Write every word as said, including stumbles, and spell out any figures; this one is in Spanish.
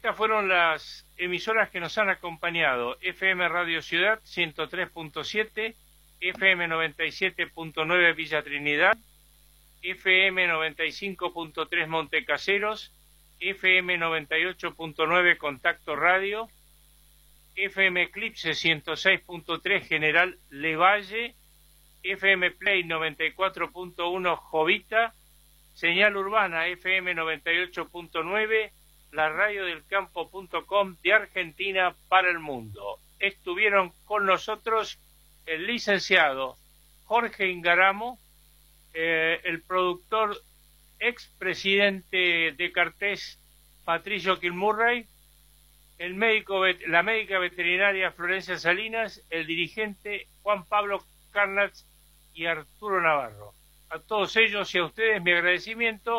estas fueron las emisoras que nos han acompañado. F M Radio Ciudad ciento tres punto siete, F M noventa y siete punto nueve Villa Trinidad, F M noventa y cinco punto tres Montecaseros, F M noventa y ocho punto nueve Contacto Radio, F M Eclipse ciento seis punto tres General Levalle, F M Play noventa y cuatro punto uno Jovita, Señal Urbana F M noventa y ocho punto nueve, la radio del campo punto com de Argentina para el mundo. Estuvieron con nosotros el licenciado Jorge Ingaramo, eh, el productor expresidente de Cartés Patricio Kilmurray, el médico, la médica veterinaria Florencia Salinas, el dirigente Juan Pablo Carnatz y Arturo Navarro. A todos ellos y a ustedes mi agradecimiento.